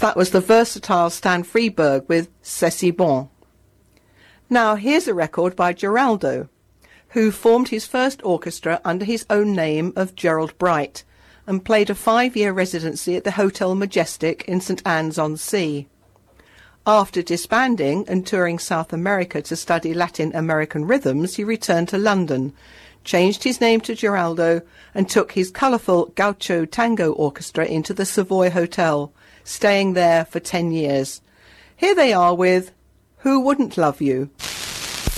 That was the versatile Stan Freberg with C'est si bon. Now here's a record by Geraldo, who formed his first orchestra under his own name of Gerald Bright and played a 5-year residency at the Hotel Majestic in St Anne's-on-Sea. After disbanding and touring South America to study Latin American rhythms, he returned to London, changed his name to Geraldo, and took his colourful Gaucho Tango Orchestra into the Savoy Hotel, staying there for 10 years. Here they are with Who Wouldn't Love You?